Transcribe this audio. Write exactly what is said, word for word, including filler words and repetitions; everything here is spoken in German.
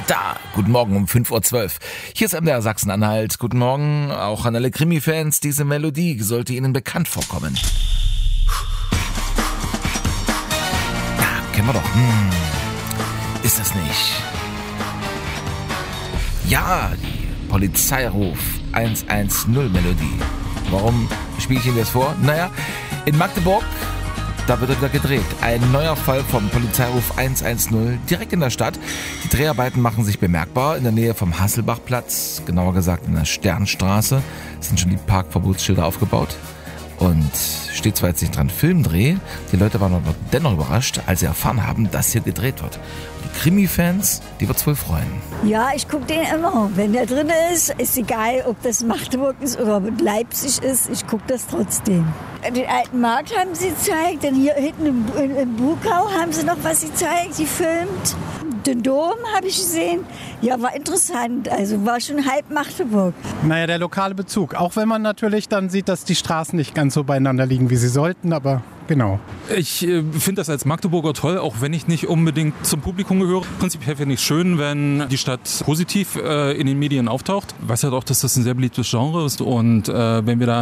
Da, guten Morgen um fünf Uhr zwölf. Hier ist M D R Sachsen-Anhalt. Guten Morgen, auch an alle Krimi-Fans. Diese Melodie sollte Ihnen bekannt vorkommen. Ja, kennen wir doch. Hm, ist das nicht? Ja, die Polizeiruf eins eins null Melodie. Warum spiele ich Ihnen das vor? Naja, in Magdeburg, da wird wieder gedreht. Ein neuer Fall vom Polizeiruf eins eins null, direkt in der Stadt. Die Dreharbeiten machen sich bemerkbar. In der Nähe vom Hasselbachplatz, genauer gesagt in der Sternstraße, sind schon die Parkverbotsschilder aufgebaut. Und steht zwar jetzt nicht dran Filmdreh, die Leute waren aber dennoch überrascht, als sie erfahren haben, dass hier gedreht wird. Die Krimi-Fans, die wird's wohl freuen. Ja, ich gucke den immer. Wenn der drin ist, ist egal, ob das Magdeburg ist oder ob Leipzig ist, ich gucke das trotzdem. Den alten Markt haben sie gezeigt, dann hier hinten im, in, im Bukau haben sie noch was gezeigt, sie filmt. Den Dom habe ich gesehen. Ja, war interessant. Also war schon halb Magdeburg. Naja, der lokale Bezug. Auch wenn man natürlich dann sieht, dass die Straßen nicht ganz so beieinander liegen, wie sie sollten, aber genau. Ich äh, finde das als Magdeburger toll, auch wenn ich nicht unbedingt zum Publikum gehöre. Prinzipiell finde ich es schön, wenn die Stadt positiv äh, in den Medien auftaucht. Ich weiß halt auch, dass das ein sehr beliebtes Genre ist und äh, wenn wir da